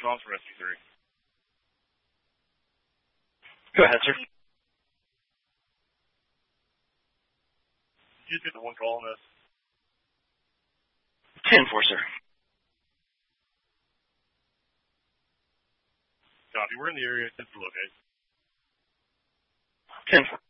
response from SC3. Go ahead, sir. Did you get the one call on this? 10-4, sir. Copy. We're in the area. 10 to locate. 10-4.